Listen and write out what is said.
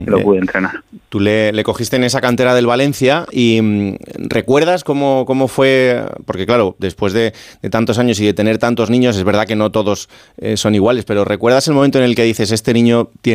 lo pude entrenar. Tú le cogiste en esa cantera del Valencia y ¿recuerdas cómo fue? Porque claro, después de tantos años y de tener tantos niños, es verdad que no todos son iguales, pero ¿recuerdas el momento en el que dices, este niño tiene